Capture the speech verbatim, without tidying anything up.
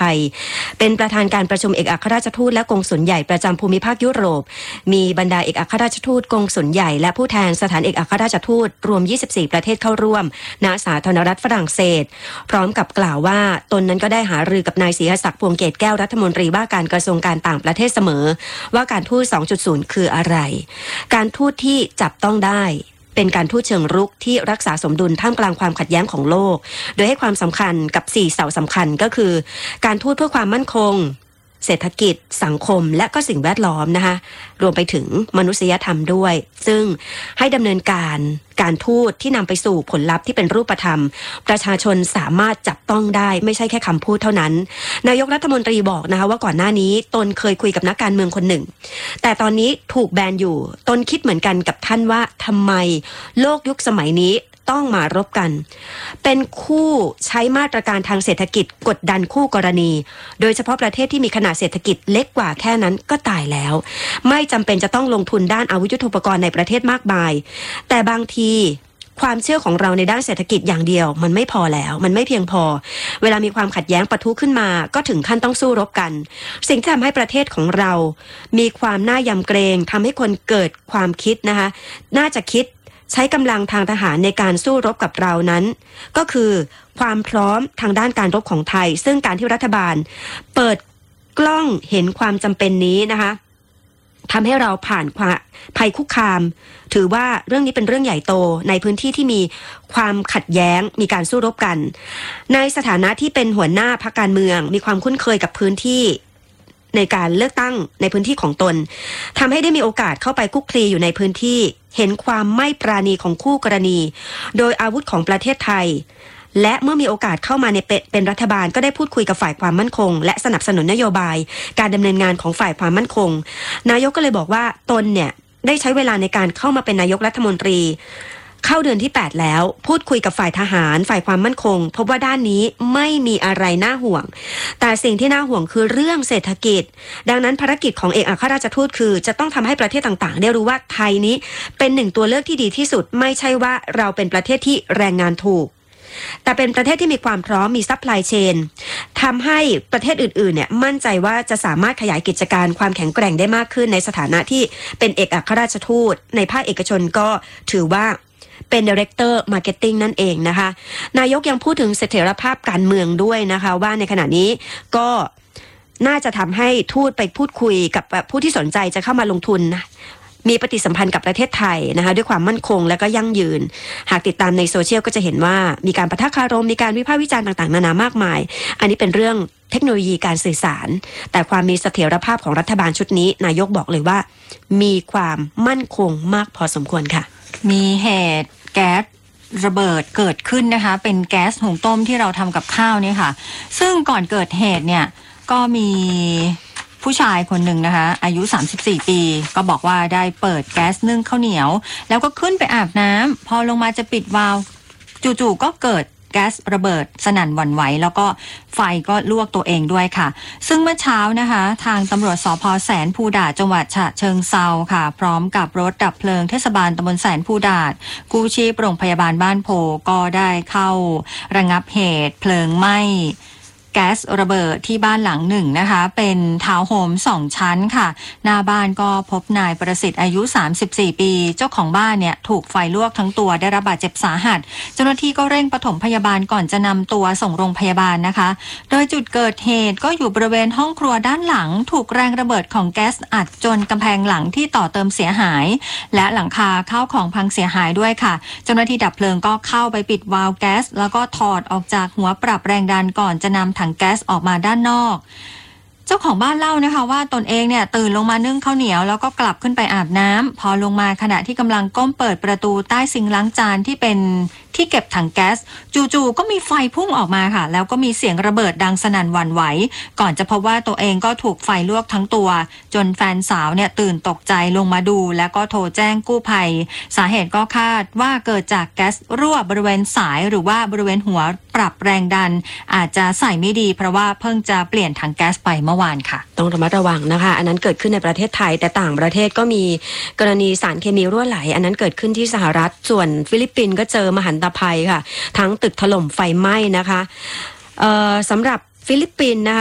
ทยเป็นประธานการประชุมเอกอัครราชทูตและกงสุลใหญ่ประจำภูมิภาคยุโรปมีบรรดาเอกอัครราชทูตกงสุลใหญ่และผู้แทนสถานเอกอัครราชทูตรวมยี่สิบสี่ประเทศเข้าร่วมณสาธารณรัฐฝรั่งเศสพร้อมกับกล่าวว่าตนนั้นก็ได้หารือกับนายศรีหศักดิ์พวงเกตแก้วรัฐมนตรีว่าการกระทรวงการต่างประเทศเสมอว่าการทูต สองจุดศูนย์ คืออะไรการทูตที่จับต้องได้เป็นการทูตเชิงรุกที่รักษาสมดุลท่ามกลางความขัดแย้งของโลกโดยให้ความสำคัญกับสี่เสาสำคัญก็คือการทูตเพื่อความมั่นคงเศรษฐกิจสังคมและก็สิ่งแวดล้อมนะคะรวมไปถึงมนุษยธรรมด้วยซึ่งให้ดำเนินการการทูตที่นำไปสู่ผลลัพธ์ที่เป็นรูปธรรมประชาชนสามารถจับต้องได้ไม่ใช่แค่คำพูดเท่านั้นนายกรัฐมนตรีบอกนะคะว่าก่อนหน้านี้ตนเคยคุยกับนักการเมืองคนหนึ่งแต่ตอนนี้ถูกแบนอยู่ตนคิดเหมือนกันกับท่านว่าทำไมโลกยุคสมัยนี้ต้องมารบกันเป็นคู่ใช้มาตรการทางเศรษฐกิจกดดันคู่กรณีโดยเฉพาะประเทศที่มีขนาดเศรษฐกิจเล็กกว่าแค่นั้นก็ตายแล้วไม่จำเป็นจะต้องลงทุนด้านอาวุธยุทโธปกรณ์ในประเทศมากมายแต่บางทีความเชื่อของเราในด้านเศรษฐกิจอย่างเดียวมันไม่พอแล้วมันไม่เพียงพอเวลามีความขัดแย้งปะทุขึ้นมาก็ถึงขั้นต้องสู้รบกันสิ่งที่ทำให้ประเทศของเรามีความน่ายำเกรงทำให้คนเกิดความคิดนะคะน่าจะคิดใช้กำลังทางทหารในการสู้รบกับเรานั้นก็คือความพร้อมทางด้านการรบของไทยซึ่งการที่รัฐบาลเปิดกล้องเห็นความจำเป็นนี้นะคะทำให้เราผ่านภัยคุกคามถือว่าเรื่องนี้เป็นเรื่องใหญ่โตในพื้นที่ที่มีความขัดแย้งมีการสู้รบกันในสถานะที่เป็นหัวหน้าพรรคการเมืองมีความคุ้นเคยกับพื้นที่ในการเลือกตั้งในพื้นที่ของตนทำให้ได้มีโอกาสเข้าไปคุกคลีอยู่ในพื้นที่เห็นความไม่ปราณีของคู่กรณีโดยอาวุธของประเทศไทยและเมื่อมีโอกาสเข้ามาในเป็นรัฐบาลก็ได้พูดคุยกับฝ่ายความมั่นคงและสนับสนุนนโยบายการดำเนินงานของฝ่ายความมั่นคงนายกก็เลยบอกว่าตนเนี่ยได้ใช้เวลาในการเข้ามาเป็นนายกรัฐมนตรีเข้าเดือนที่แปดแล้วพูดคุยกับฝ่ายทหารฝ่ายความมั่นคงพบว่าด้านนี้ไม่มีอะไรน่าห่วงแต่สิ่งที่น่าห่วงคือเรื่องเศรษฐกิจดังนั้นภารกิจของเอกอัครราชทูตคือจะต้องทำให้ประเทศต่างๆได้รู้ว่าไทยนี้เป็นหนึ่งตัวเลือกที่ดีที่สุดไม่ใช่ว่าเราเป็นประเทศที่แรงงานถูกแต่เป็นประเทศที่มีความพร้อมมีซัพพลายเชนทำให้ประเทศอื่นๆเนี่ยมั่นใจว่าจะสามารถขยายกิจการความแข็งแกร่งได้มากขึ้นในสถานะที่เป็นเอกอัครราชทูตในภาคเอกชนก็ถือว่าเป็น Director Marketing นั่นเองนะคะนายกยังพูดถึงเสถียรภาพการเมืองด้วยนะคะว่าในขณะนี้ก็น่าจะทำให้ทูตไปพูดคุยกับผู้ที่สนใจจะเข้ามาลงทุนมีปฏิสัมพันธ์กับประเทศไทยนะคะด้วยความมั่นคงและก็ยั่งยืนหากติดตามในโซเชียลก็จะเห็นว่ามีการปะทะคารมมีการวิพากษ์วิจารณ์ต่างๆนานามากมายอันนี้เป็นเรื่องเทคโนโลยีการสื่อสารแต่ความมีเสถียรภาพของรัฐบาลชุดนี้นายกบอกเลยว่ามีความมั่นคงมากพอสมควรค่ะมีเหตุแก๊สระเบิดเกิดขึ้นนะคะเป็นแก๊สหุงต้มที่เราทำกับข้าวนี่ค่ะซึ่งก่อนเกิดเหตุเนี่ยก็มีผู้ชายคนหนึ่งนะคะอายุสามสิบสี่ปีก็บอกว่าได้เปิดแก๊สนึ่งข้าวเหนียวแล้วก็ขึ้นไปอาบน้ำพอลงมาจะปิดวาล์วจู่ๆก็เกิดแก๊สระเบิดสนั่นหวั่นไหวแล้วก็ไฟก็ลวกตัวเองด้วยค่ะซึ่งเมื่อเช้านะคะทางตำรวจสภ.แสนภูดาษจังหวัดฉะเชิงเทราค่ะพร้อมกับรถดับเพลิงเทศบาลตำบลแสนภูดาษกู้ชีพโรงพยาบาลบ้านโพก็ได้เข้าระงับเหตุเพลิงไหม้แก๊สระเบิดที่บ้านหลังหนึ่งนะคะเป็นทาวน์โฮมสองชั้นค่ะหน้าบ้านก็พบนายประสิทธิ์อายุสามสิบสี่ปีเจ้าของบ้านเนี่ยถูกไฟลวกทั้งตัวได้รับบาดเจ็บสาหัสเจ้าหน้าที่ก็เร่งปฐมพยาบาลก่อนจะนำตัวส่งโรงพยาบาลนะคะโดยจุดเกิดเหตุก็อยู่บริเวณห้องครัวด้านหลังถูกแรงระเบิดของแก๊สอัดจนกำแพงหลังที่ต่อเติมเสียหายและหลังคาข้าวของพังเสียหายด้วยค่ะเจ้าหน้าที่ดับเพลิงก็เข้าไปปิดวาล์วแก๊สแล้วก็ถอดออกจากหัวปรับแรงดันก่อนจะนำถังแก๊สออกมาด้านนอกเจ้าของบ้านเล่านะคะว่าตนเองเนี่ยตื่นลงมานึ่งข้าวเหนียวแล้วก็กลับขึ้นไปอาบน้ำพอลงมาขณะที่กำลังก้มเปิดประตูใต้ซิงค์ล้างจานที่เป็นที่เก็บถังแก๊สจู่ๆก็มีไฟพุ่งออกมาค่ะแล้วก็มีเสียงระเบิดดังสนั่นหวั่นไหวก่อนจะพบว่าตัวเองก็ถูกไฟลวกทั้งตัวจนแฟนสาวเนี่ยตื่นตกใจลงมาดูแล้วก็โทรแจ้งกู้ภัยสาเหตุก็คาดว่าเกิดจากแก๊สรั่วบริเวณสายหรือว่าบริเวณหัวปรับแรงดันอาจจะใส่ไม่ดีเพราะว่าเพิ่งจะเปลี่ยนถังแก๊สไปเมื่อวานค่ะต้องระมัดระวังนะคะอันนั้นเกิดขึ้นในประเทศไทยแต่ต่างประเทศก็มีกรณีสารเคมีรั่วไหลอันนั้นเกิดขึ้นที่สหรัฐส่วนฟิลิปปินส์ก็เจอมหันตภัยค่ะทั้งตึกถล่มไฟไหม้นะคะเอ่อสำหรับฟิลิปปินส์นะคะ